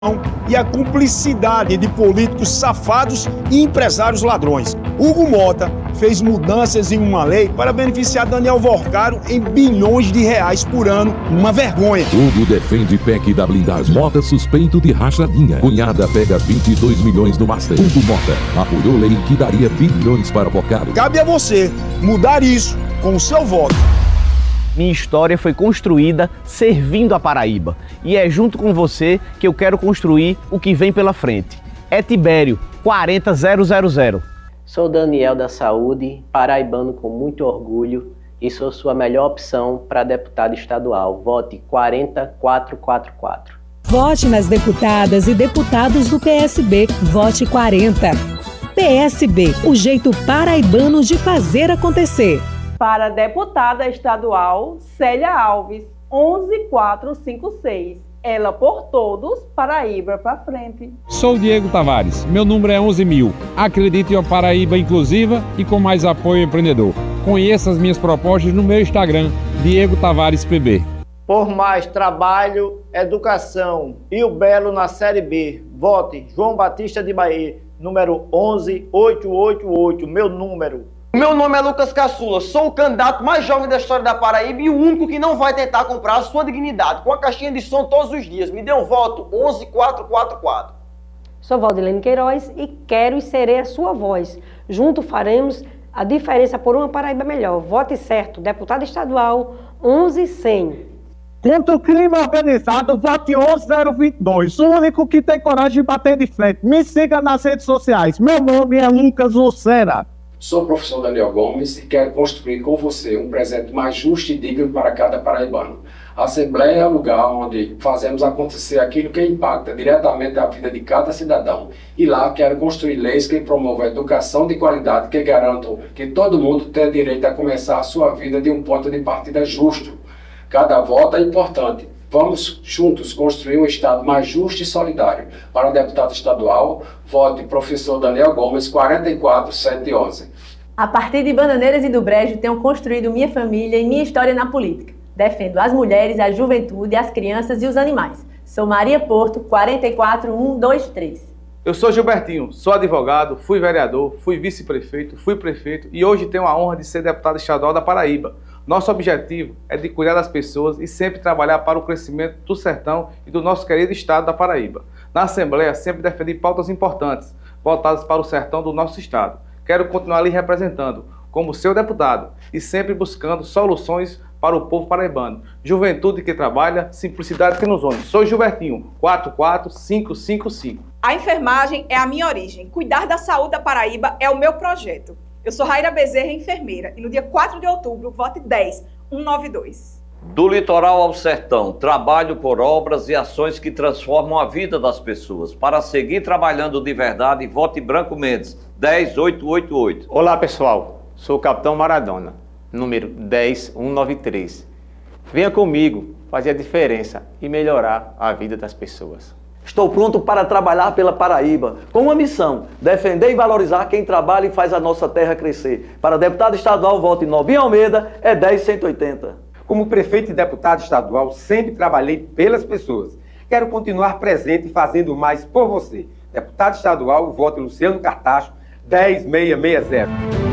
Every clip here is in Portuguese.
e a cumplicidade de políticos safados e empresários ladrões. Hugo Mota fez mudanças em uma lei para beneficiar Daniel Worcaro em bilhões de reais por ano. Uma vergonha. Hugo defende PEC da blindagem. Mota suspeito de rachadinha. Cunhada pega 22 milhões no Master. Hugo Mota apoiou lei que daria bilhões para Worcaro. Cabe a você mudar isso com o seu voto. Minha história foi construída servindo a Paraíba. E é junto com você que eu quero construir o que vem pela frente. É Tibério, 40000. Sou Daniel da Saúde, paraibano com muito orgulho e sou sua melhor opção para deputado estadual. Vote 40444. Vote nas deputadas e deputados do PSB. Vote 40. PSB, o jeito paraibano de fazer acontecer. Para deputada estadual, Célia Alves, 11456. Ela por todos, Paraíba para frente. Sou Diego Tavares, meu número é 11.000. Acredite em uma Paraíba inclusiva e com mais apoio ao empreendedor. Conheça as minhas propostas no meu Instagram, Diego Tavares PB. Por mais trabalho, educação e o Belo na Série B. Vote João Batista de Bahia, número 11888, meu número. Meu nome é Lucas Caçula, sou o candidato mais jovem da história da Paraíba e o único que não vai tentar comprar a sua dignidade com a caixinha de som todos os dias. Me dê um voto, 11444. Sou Valdilene Queiroz e quero e serei a sua voz. Junto faremos a diferença por uma Paraíba melhor. Vote certo, deputado estadual 11100. Contra o crime organizado, vote 11022. O único que tem coragem de bater de frente. Me siga nas redes sociais. Meu nome é Lucas Lucera. Sou o professor Daniel Gomes e quero construir com você um presente mais justo e digno para cada paraibano. A Assembleia é o lugar onde fazemos acontecer aquilo que impacta diretamente a vida de cada cidadão. E lá quero construir leis que promovam a educação de qualidade, que garantam que todo mundo tenha direito a começar a sua vida de um ponto de partida justo. Cada voto é importante. Vamos juntos construir um Estado mais justo e solidário. Para o deputado estadual, vote professor Daniel Gomes, 44711. A partir de Bananeiras e do Brejo, tenho construído minha família e minha história na política. Defendo as mulheres, a juventude, as crianças e os animais. Sou Maria Porto, 44123. Eu sou Gilbertinho, sou advogado, fui vereador, fui vice-prefeito, fui prefeito e hoje tenho a honra de ser deputado estadual da Paraíba. Nosso objetivo é de cuidar das pessoas e sempre trabalhar para o crescimento do sertão e do nosso querido estado da Paraíba. Na Assembleia, sempre defendi pautas importantes, voltadas para o sertão do nosso estado. Quero continuar ali representando, como seu deputado, e sempre buscando soluções para o povo paraibano. Juventude que trabalha, simplicidade que nos une. Sou Gilbertinho, 44555. A enfermagem é a minha origem. Cuidar da saúde da Paraíba é o meu projeto. Eu sou Raíra Bezerra, enfermeira, e no dia 4 de outubro, vote 10192. Do litoral ao sertão, trabalho por obras e ações que transformam a vida das pessoas. Para seguir trabalhando de verdade, vote Branco Mendes, 10888. Olá pessoal, sou o Capitão Maradona, número 10193. Venha comigo fazer a diferença e melhorar a vida das pessoas. Estou pronto para trabalhar pela Paraíba, com uma missão, defender e valorizar quem trabalha e faz a nossa terra crescer. Para deputado estadual, vote Nobinho Almeida, é 10180. Como prefeito e deputado estadual, sempre trabalhei pelas pessoas. Quero continuar presente e fazendo mais por você. Deputado estadual, vote Luciano Cartacho, 10660.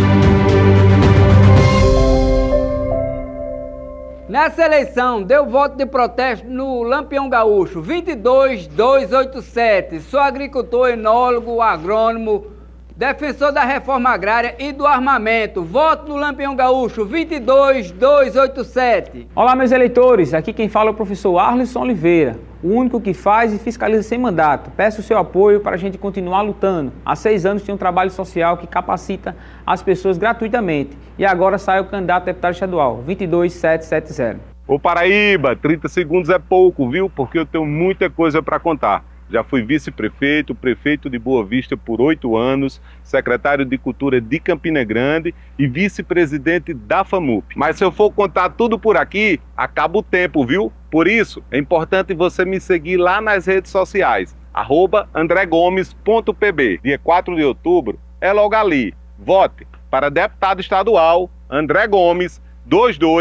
Nessa eleição, deu voto de protesto no Lampião Gaúcho, 22287. Sou agricultor, enólogo, agrônomo, defensor da reforma agrária e do armamento. Voto no Lampião Gaúcho, 22287. Olá, meus eleitores. Aqui quem fala é o professor Arlisson Oliveira, o único que faz e fiscaliza sem mandato. Peço o seu apoio para a gente continuar lutando. Há 6 anos tem um trabalho social que capacita as pessoas gratuitamente. E agora sai o candidato a deputado estadual, 22770. Ô Paraíba, 30 segundos é pouco, viu? Porque eu tenho muita coisa para contar. Já fui vice-prefeito, prefeito de Boa Vista por 8 anos, secretário de Cultura de Campina Grande e vice-presidente da FAMUP. Mas se eu for contar tudo por aqui, acaba o tempo, viu? Por isso, é importante você me seguir lá nas redes sociais, @andregomes.pb. Dia 4 de outubro é logo ali. Vote para deputado estadual André Gomes, 22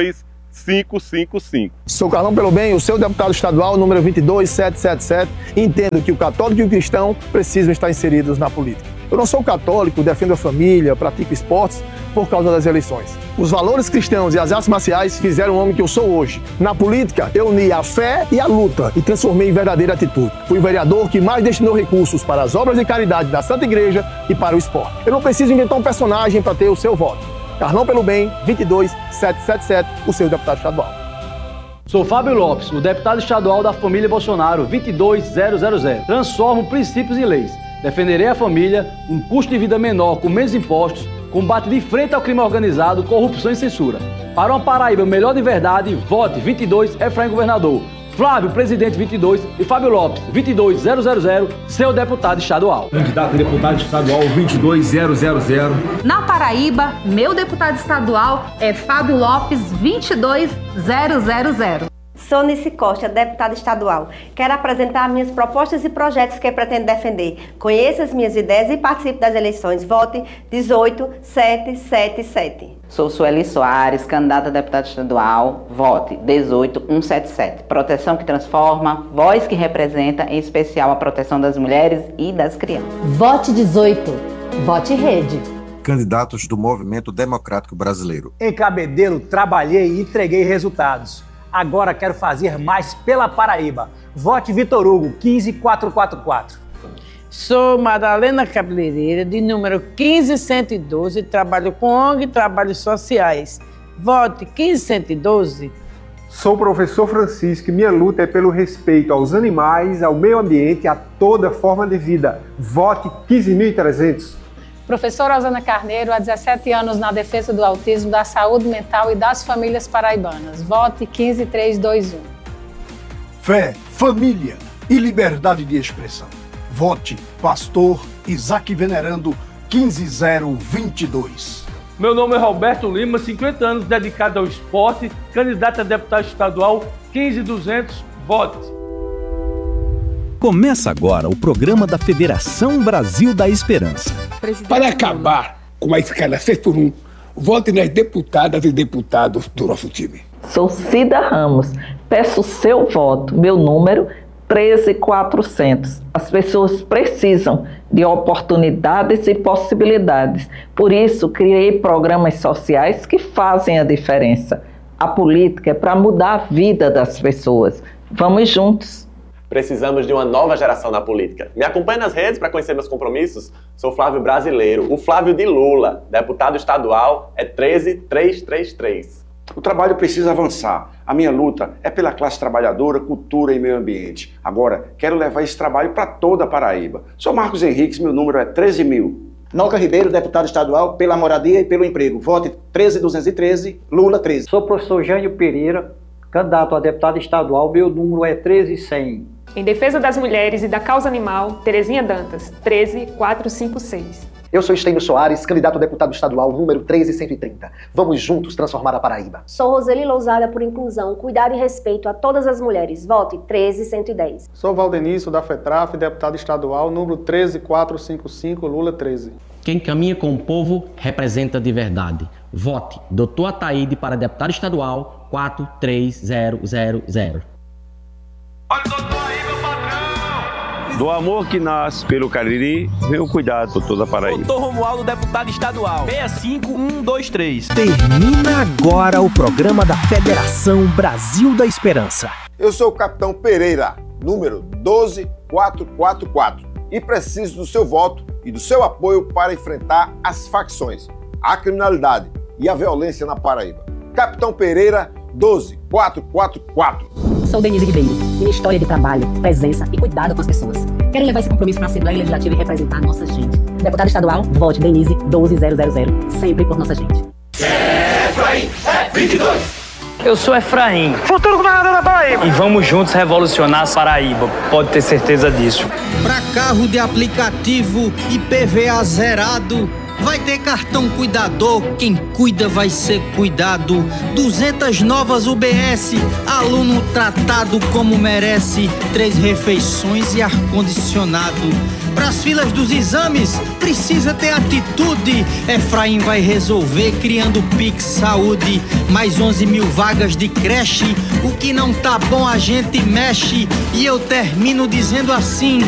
555. Sou Carlão Pelo Bem, o seu deputado estadual, número 22777, e entendo que o católico e o cristão precisam estar inseridos na política. Eu não sou católico, defendo a família, pratico esportes por causa das eleições. Os valores cristãos e as artes marciais fizeram o homem que eu sou hoje. Na política, eu uni a fé e a luta e transformei em verdadeira atitude. Fui o vereador que mais destinou recursos para as obras de caridade da Santa Igreja e para o esporte. Eu não preciso inventar um personagem para ter o seu voto. Carlão Pelo Bem, 22777, o seu deputado estadual. Sou Fábio Lopes, o deputado estadual da família Bolsonaro, 22000. Transformo princípios em leis. Defenderei a família, um custo de vida menor com menos impostos, combate de frente ao crime organizado, corrupção e censura. Para uma Paraíba melhor de verdade, vote 22 Efraim Governador. Flávio, presidente 22, e Fábio Lopes, 22000, seu deputado estadual. Candidato a deputado estadual 22000. Na Paraíba, meu deputado estadual é Fábio Lopes, 22000. Sou Nice Costa, deputada estadual. Quero apresentar minhas propostas e projetos que pretendo defender. Conheça as minhas ideias e participe das eleições. Vote 18777. Sou Sueli Soares, candidata a deputada estadual. Vote 18177. Proteção que transforma, voz que representa, em especial a proteção das mulheres e das crianças. Vote 18. Vote Rede. Candidatos do Movimento Democrático Brasileiro. Em Cabedelo, trabalhei e entreguei resultados. Agora quero fazer mais pela Paraíba. Vote Vitor Hugo, 15444. Sou Madalena Cabeleireira, de número 15112, trabalho com ONG e trabalhos sociais. Vote 15112. Sou o professor Francisco e minha luta é pelo respeito aos animais, ao meio ambiente e a toda forma de vida. Vote 15.300. Professora Rosana Carneiro, há 17 anos na defesa do autismo, da saúde mental e das famílias paraibanas. Vote 15321. Fé, família e liberdade de expressão. Vote Pastor Isaac Venerando, 15022. Meu nome é Roberto Lima, 50 anos dedicado ao esporte, candidato a deputado estadual, 15200. Vote. Começa agora o programa da Federação Brasil da Esperança. Para acabar com a escala 6x1, vote nas deputadas e deputados do nosso time. Sou Cida Ramos, peço seu voto, meu número 13400. As pessoas precisam de oportunidades e possibilidades. Por isso, criei programas sociais que fazem a diferença. A política é para mudar a vida das pessoas. Vamos juntos. Precisamos de uma nova geração na política. Me acompanhe nas redes para conhecer meus compromissos. Sou Flávio Brasileiro, o Flávio de Lula. Deputado estadual é 13333. O trabalho precisa avançar. A minha luta é pela classe trabalhadora, cultura e meio ambiente. Agora, quero levar esse trabalho para toda a Paraíba. Sou Marcos Henriques, meu número é 13.000. Noca Ribeiro, deputado estadual pela moradia e pelo emprego. Vote 13213, Lula 13. Sou o professor Jânio Pereira, candidato a deputado estadual. Meu número é 13100. Em defesa das mulheres e da causa animal, Terezinha Dantas, 13456. Eu sou Estênio Soares, candidato a deputado estadual número 13130. Vamos juntos transformar a Paraíba. Sou Roseli Lousada por inclusão, cuidado e respeito a todas as mulheres. Vote 13110. Sou Valdenício da FETRAF, deputado estadual número 13455, Lula 13. Quem caminha com o povo representa de verdade. Vote Dr. Ataíde para deputado estadual 43000. Do amor que nasce pelo Cariri, vem o cuidado por toda a Paraíba. Doutor Romualdo, deputado estadual, 65123. Termina agora o programa da Federação Brasil da Esperança. Eu sou o Capitão Pereira, número 12444, e preciso do seu voto e do seu apoio para enfrentar as facções, a criminalidade e a violência na Paraíba. Capitão Pereira, 12444. Sou Denise Ribeiro. Minha história de trabalho, presença e cuidado com as pessoas. Quero levar esse compromisso para a Assembleia Legislativa e representar a nossa gente. Deputado estadual, vote Denise 12000. Sempre por nossa gente. Efraim, 22. Eu sou Efraim. Futuro governador da Paraíba. E vamos juntos revolucionar a Paraíba. Pode ter certeza disso. Para carro de aplicativo IPVA zerado, Vai ter cartão cuidador, quem cuida vai ser cuidado. 200 novas UBS, aluno tratado como merece. 3 refeições e ar-condicionado. Pras filas dos exames, precisa ter atitude. Efraim vai resolver criando Pix Saúde. Mais 11 mil vagas de creche. O que não tá bom a gente mexe. E eu termino dizendo assim: